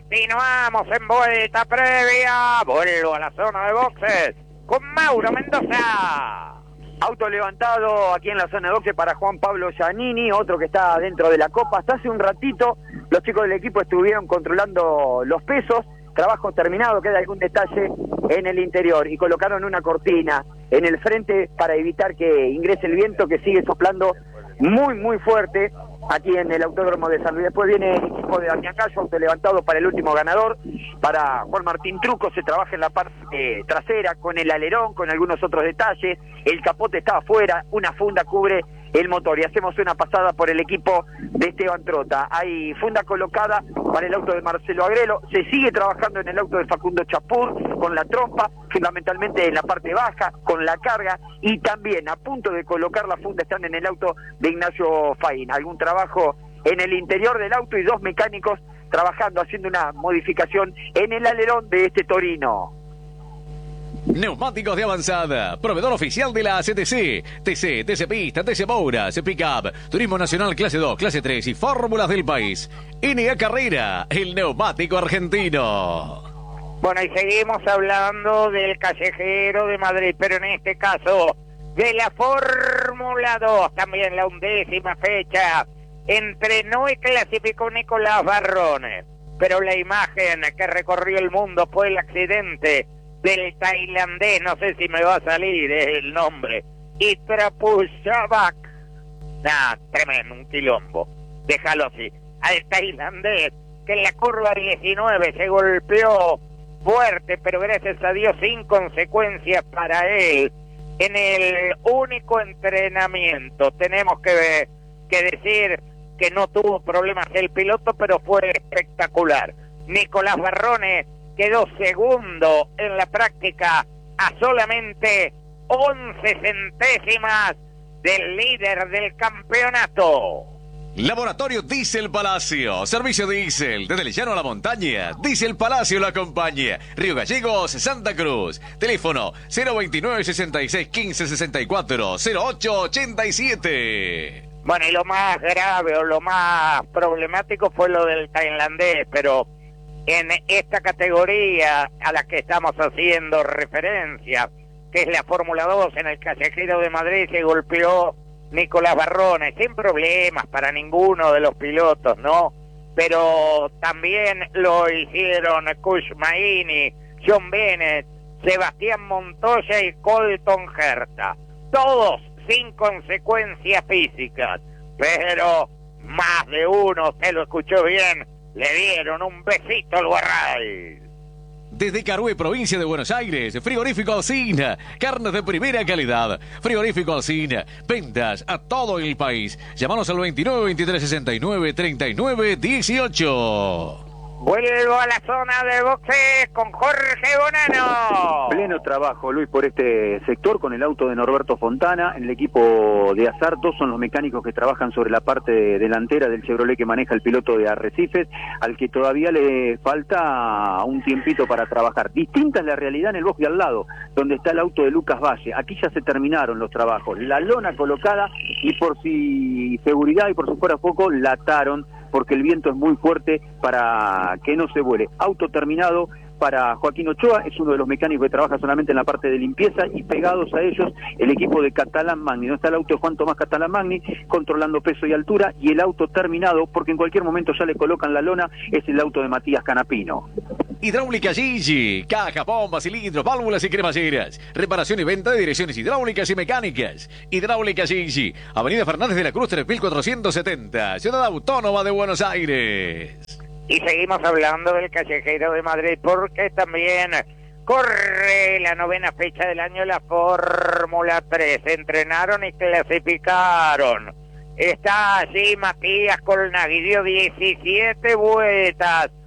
Continuamos en vuelta previa. Vuelvo a la zona de boxes con Mauro Mendoza. Auto levantado aquí en la zona de boxes para Juan Pablo Giannini, otro que está dentro de la copa. Hasta hace un ratito los chicos del equipo estuvieron controlando los pesos. Trabajo terminado, queda algún detalle en el interior y colocaron una cortina en el frente para evitar que ingrese el viento que sigue soplando muy fuerte aquí en el Autódromo de San Luis. Después viene el equipo de Damián Gallo, auto levantado para el último ganador, para Juan Martín Truco. Se trabaja en la parte trasera con el alerón, con algunos otros detalles. El capote está afuera, una funda cubre el motor y hacemos una pasada por el equipo de Esteban Trota. Hay funda colocada para el auto de Marcelo Agrelo. Se sigue trabajando en el auto de Facundo Chapur con la trompa, fundamentalmente en la parte baja, con la carga, y también a punto de colocar la funda están en el auto de Ignacio Faín. Algún trabajo en el interior del auto y dos mecánicos trabajando, haciendo una modificación en el alerón de este Torino. Neumáticos de avanzada, proveedor oficial de la CTC, TC Pista, TC Mouras, Pickup, Turismo Nacional Clase 2, Clase 3 y Fórmulas del país. NA Carrera, el neumático argentino. Bueno, y seguimos hablando del Callejero de Madrid, pero en este caso de la Fórmula 2, también la 11ª fecha. Entrenó y clasificó Nicolás Barrone, pero la imagen que recorrió el mundo fue el accidente del tailandés, no sé si me va a salir el nombre, Itrapushavak. Tremendo, un quilombo, déjalo así. Al tailandés que en la curva 19 se golpeó fuerte, pero gracias a Dios sin consecuencias para él. En el único entrenamiento tenemos que decir que no tuvo problemas el piloto, pero fue espectacular. Nicolás Barrone quedó segundo en la práctica a solamente 11 centésimas del líder del campeonato. Laboratorio Diesel Palacio, servicio diésel, desde el llano a la montaña. Diesel Palacio lo acompaña. Río Gallegos, Santa Cruz. Teléfono 029 66 15 64 08 87. Bueno, y lo más grave o lo más problemático fue lo del tailandés, pero en esta categoría a la que estamos haciendo referencia, que es la Fórmula 2, en el Callejero de Madrid se golpeó Nicolás Barrone, sin problemas para ninguno de los pilotos, ¿no? Pero también lo hicieron Kush Maini, John Bennett, Sebastián Montoya y Colton Herta. Todos sin consecuencias físicas, pero más de uno, usted lo escuchó bien, le dieron un besito al Guarray. Desde Carué, provincia de Buenos Aires, Frigorífico Alsina, carnes de primera calidad. Frigorífico Alsina, ventas a todo el país. Llámanos al 29 23 69 39 18. Vuelvo a la zona de boxes con Jorge Bonano. Pleno trabajo, Luis, por este sector con el auto de Norberto Fontana. En el equipo de Azar, dos son los mecánicos que trabajan sobre la parte delantera del Chevrolet que maneja el piloto de Arrecifes, al que todavía le falta un tiempito para trabajar. Distinta es la realidad en el bosque al lado, donde está el auto de Lucas Valle. Aquí ya se terminaron los trabajos. La lona colocada y por si seguridad y por si fuera poco, la ataron, porque el viento es muy fuerte para que no se vuele. Auto terminado para Joaquín Ochoa, es uno de los mecánicos que trabaja solamente en la parte de limpieza, y pegados a ellos el equipo de Catalán Magni. No está el auto de Juan Tomás Catalán Magni controlando peso y altura, y el auto terminado, porque en cualquier momento ya le colocan la lona, es el auto de Matías Canapino. Hidráulica Gigi, caja, bombas, cilindros, válvulas y cremalleras. Reparación y venta de direcciones hidráulicas y mecánicas. Hidráulica Gigi, Avenida Fernández de la Cruz 3470, Ciudad Autónoma de Buenos Aires. Y seguimos hablando del Callejero de Madrid, porque también corre la 9ª fecha del año, la Fórmula 3. Entrenaron y clasificaron. Está allí Matías Colnaghi, dio 17 vueltas